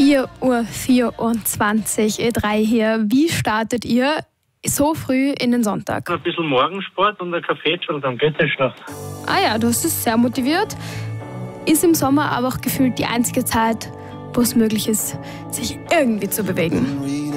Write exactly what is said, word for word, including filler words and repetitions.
vier Uhr vierundzwanzig, ihr drei hier. Wie startet ihr so früh in den Sonntag? Ein bisschen Morgensport und ein Kaffee und dann geht es schon. Ah ja, du hast es sehr motiviert. Ist im Sommer aber auch gefühlt die einzige Zeit, wo es möglich ist, sich irgendwie zu bewegen.